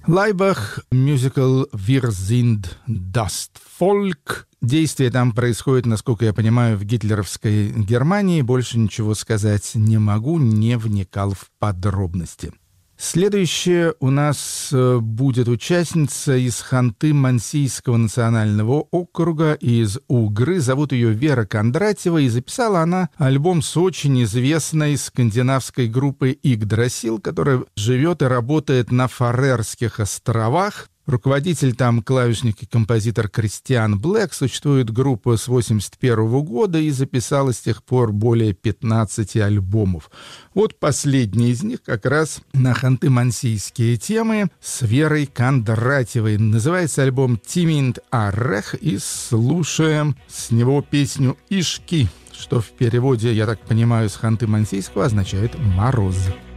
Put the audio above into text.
Лайбах, мюзикл «Wir sind das Volk». Действие там происходит, насколько я понимаю, в гитлеровской Германии. Больше ничего сказать не могу, не вникал в подробности. Следующая у нас будет участница из Ханты-Мансийского национального округа, из Угры. Зовут ее Вера Кондратьева, и записала она альбом с очень известной скандинавской группой Игдрасил, которая живет и работает на Фарерских островах. Руководитель там клавишник и композитор Кристиан Блэк. Существует группа с 1981 года и записала с тех пор более 15 альбомов. Вот последний из них как раз на ханты-мансийские темы с Верой Кондратьевой. Называется альбом «Тиминт Арех», и слушаем с него песню «Ишки», что в переводе, я так понимаю, с ханты-мансийского означает «мороз».